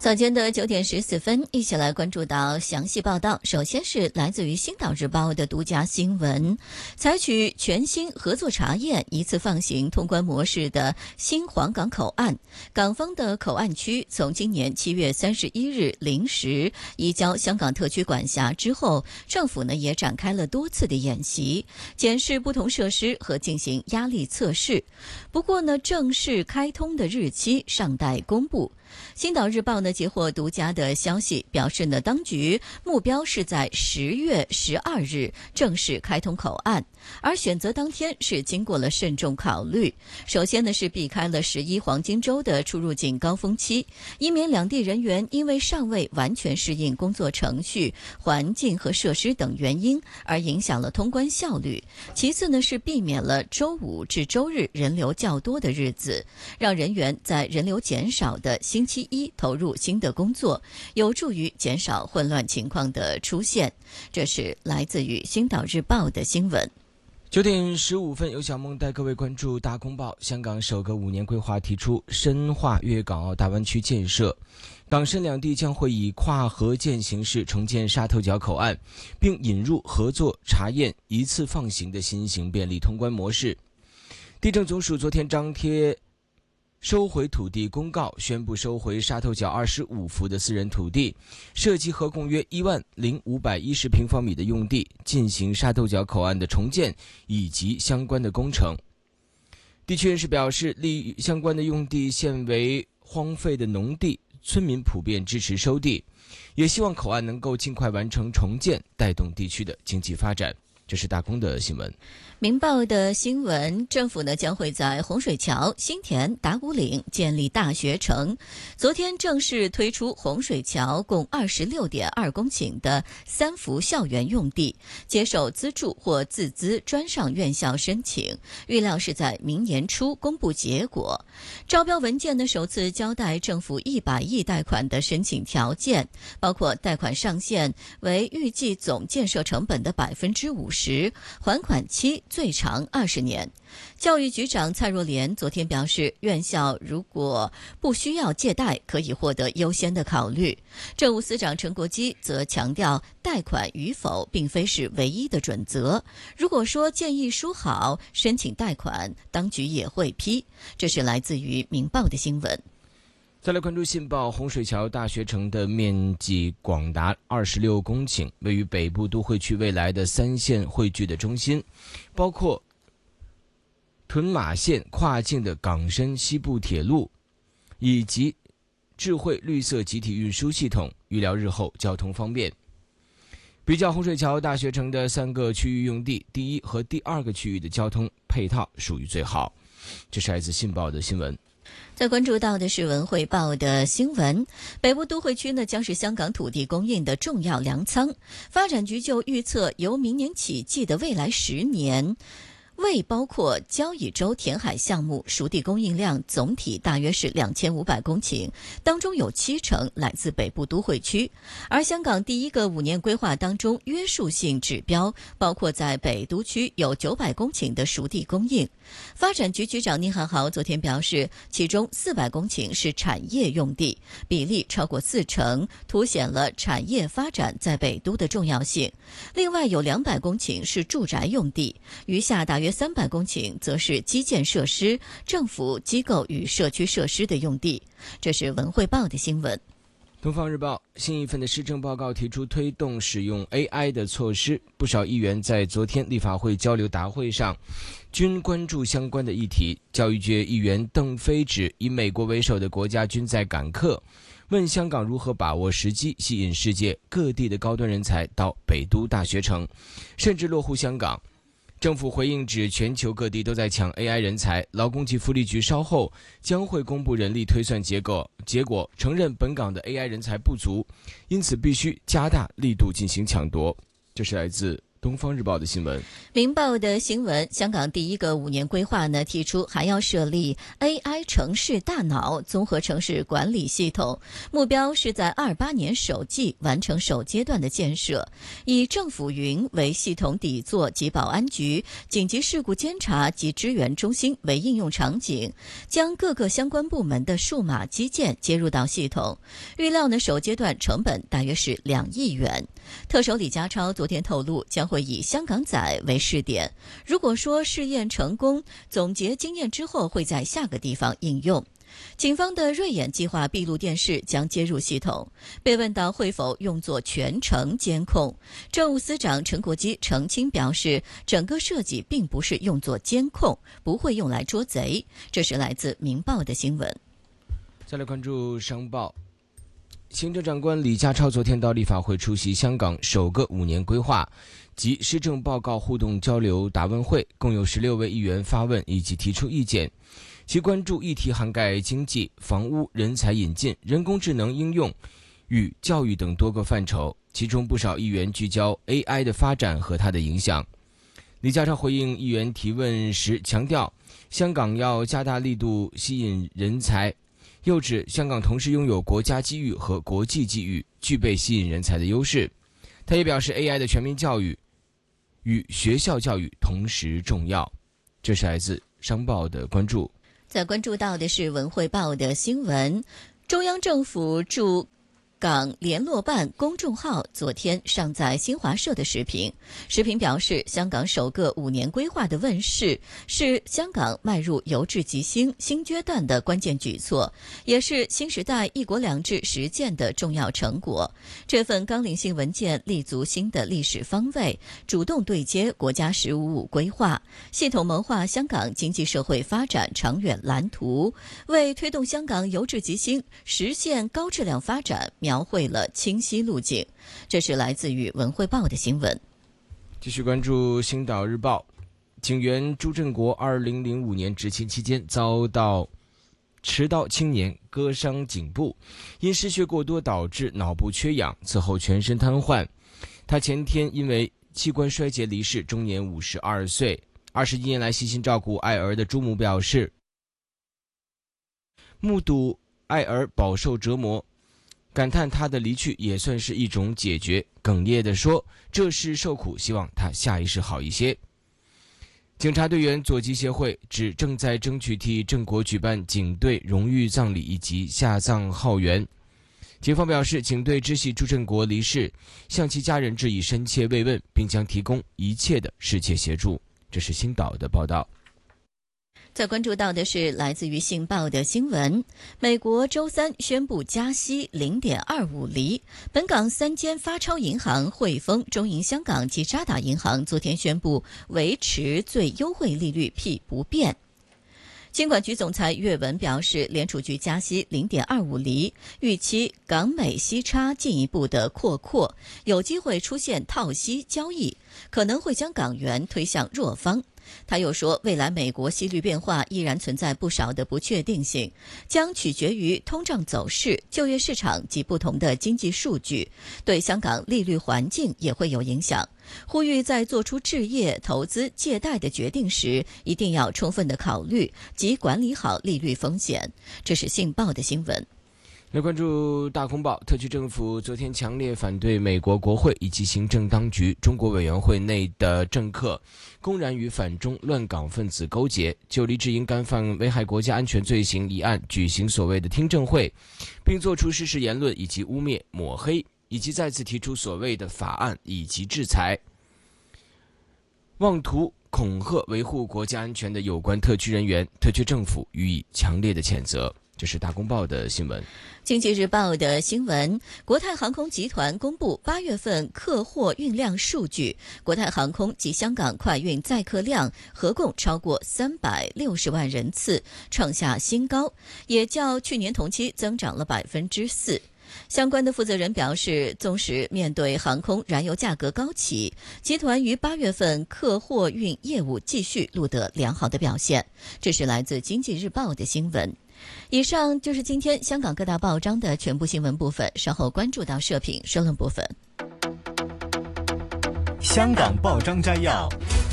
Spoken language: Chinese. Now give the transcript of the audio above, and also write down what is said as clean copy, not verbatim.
早间的9点14分，一起来关注到详细报道。首先是来自于《星岛日报》的独家新闻，采取全新合作查验、一次放行通关模式的新皇岗口岸，港方的口岸区从今年7月31日零时移交香港特区管辖之后，政府呢也展开了多次的演习，检视不同设施和进行压力测试。不过呢，正式开通的日期尚待公布。星岛日报呢截获独家的消息，表示呢，当局目标是在10月12日正式开通口岸，而选择当天是经过了慎重考虑。首先呢是避开了11黄金周的出入境高峰期，以免两地人员因为尚未完全适应工作程序、环境和设施等原因而影响了通关效率。其次呢是避免了周五至周日人流较多的日子，让人员在人流减少的星期一投入新的工作，有助于减少混乱情况的出现。这是来自于《星岛日报》的新闻。 9点15分，由小梦带各位关注大公报。香港首个5年规划提出深化粤港澳大湾区建设，港深两地将会以跨河建形式重建沙头角口岸，并引入合作查验、一次放行的新型便利通关模式。地政总署昨天张贴收回土地公告，宣布收回沙头角25幅的私人土地，涉及合共约10510平方米的用地，进行沙头角口岸的重建以及相关的工程。地区人士表示，相关的用地现为荒废的农地，村民普遍支持收地，也希望口岸能够尽快完成重建，带动地区的经济发展。这是大公的新闻。 明报的新闻，政府呢将会在洪水桥、新田、打鼓岭建立大学城。昨天正式推出洪水桥共26.2公顷的3幅校园用地，接受资助或自资专上院校申请，预料是在明年初公布结果。招标文件呢首次交代政府100亿贷款的申请条件，包括贷款上限为预计总建设成本的50%，还款期最长20年。教育局长蔡若莲昨天表示，院校如果不需要借贷，可以获得优先的考虑。政务司长陈国基则强调，贷款与否并非是唯一的准则。如果说建议书好，申请贷款，当局也会批。这是来自于明报的新闻。 再来关注信报，洪水桥大学城的面积广达26公顷，位于北部都会区未来的3线汇聚的中心，包括屯马线跨境的港深西部铁路，以及智慧绿色集体运输系统，预料日后交通方便。比较洪水桥大学城的3个区域用地，第一和第2个区域的交通配套属于最好。这是来自信报的新闻。 再关注到的是文汇报的新闻，北部都会区呢将是香港土地供应的重要粮仓。发展局就预测，由明年起计的未来10年，未包括交椅洲填海项目，熟地供应量总体大约是2500公顷，当中有70%来自北部都会区。而香港第一个5年规划当中，约束性指标包括在北都区有900公顷的熟地供应。发展局局长宁汉豪昨天表示，其中400公顷是产业用地，比例超过40%，凸显了产业发展在北都的重要性。另外有200公顷是住宅用地，余下大约300公顷则是基建设施、政府机构与社区设施的用地。这是文汇报的新闻。 东方日报新一份的施政报告提出推动使用 AI 的措施，不少议员在昨天立法会交流答会上均关注相关的议题。教育界议员邓飞指，以美国为首的国家均在赶课，问香港如何把握时机，吸引世界各地的高端人才到北都大学城，甚至落户香港。政府回应指，全球各地都在抢 AI 人才，劳工及福利局稍后将会公布人力推算结果承认本港的 AI 人才不足，因此必须加大力度进行抢夺。这是来自东方日报的新闻。 明报的新闻，香港第一个5年规划呢，提出还要设立 AI 城市大脑综合城市管理系统，目标是在28年首季完成首阶段的建设，以政府云为系统底座及保安局、紧急事故监察及支援中心为应用场景，将各个相关部门的数码基建接入到系统。预料呢，首阶段成本大约是2亿元。特首李家超昨天透露，将会以香港仔为试点，如果说试验成功，总结经验之后会在下个地方应用。警方的瑞眼计划闭路电视将接入系统，被问到会否用作全程监控，政务司长陈国基澄清表示，整个设计并不是用作监控，不会用来捉贼。这是来自明报的新闻。 再来关注商报。行政长官李家超昨天到立法会出席香港首个5年规划及施政报告互动交流答问会，共有16位议员发问以及提出意见。其关注议题涵盖经济、房屋、人才引进、人工智能应用与教育等多个范畴，其中不少议员聚焦 AI 的发展和它的影响。李家超回应议员提问时强调，香港要加大力度吸引人才，又指香港同时拥有国家机遇和国际机遇，具备吸引人才的优势。他也表示 AI 的全民教育与学校教育同时重要。这是来自商报的关注。 再关注到的是文汇报的新闻，中央政府驻港联络办公众号昨天上载新华社的视频，视频表示，香港首个5年规划的问世是香港迈入由治及兴新阶段的关键举措，也是新时代一国两制实践的重要成果。这份纲领性文件立足新的历史方位，主动对接国家“15+5”规划，系统谋划香港经济社会发展长远蓝图，为推动香港由治及兴实现高质量发展描绘了清晰路径。这是来自于文汇报的新闻。 继续关注星岛日报。警员朱振国2005年执勤期间遭到持刀青年割伤颈部，因失血过多导致脑部缺氧，此后全身瘫痪。他前天因为器官衰竭离世，终年52岁。21年来细心照顾爱儿的朱母表示，目睹爱儿饱受折磨，感叹他的离去也算是一种解决，哽咽地说，这是受苦，希望他下一世好一些。警察队员左吉协会指正在争取替郑国举办警队荣誉葬礼以及下葬号员。警方表示，警队知悉朱振国离世，向其家人致以深切慰问，并将提供一切的世切协助。这是星岛的报道。 再关注到的是来自于信报的新闻，美国周三宣布加息 0.25 厘，本港3间发钞银行汇丰、中银香港及渣打银行昨天宣布维持最优惠利率 P 不变。金管局总裁岳文表示，联储局加息 0.25 厘，预期港美息差进一步的扩，有机会出现套息交易，可能会将港元推向弱方。他又说，未来美国息率变化依然存在不少的不确定性，将取决于通胀走势、就业市场及不同的经济数据，对香港利率环境也会有影响。呼吁在做出置业、投资、借贷的决定时，一定要充分的考虑及管理好利率风险。这是信报的新闻。 来关注大公报，特区政府昨天强烈反对美国国会以及行政当局、中国委员会内的政客公然与反中乱港分子勾结，就黎智英干犯危害国家安全罪行一案举行所谓的听证会，并做出失实言论以及污蔑、抹黑，以及再次提出所谓的法案以及制裁，妄图恐吓维护国家安全的有关特区人员，特区政府予以强烈的谴责。这是大公报的新闻。 经济日报的新闻，国泰航空集团公布8月份客货运量数据，国泰航空及香港快运载客量合共超过360万人次，创下新高，也较去年同期增长了4%。相关的负责人表示，纵使面对航空燃油价格高企，集团于8月份客货运业务继续录得良好的表现。这是来自经济日报的新闻。以上就是今天香港各大报章的全部新闻部分，稍后关注到社评社论部分。 香港报章摘要。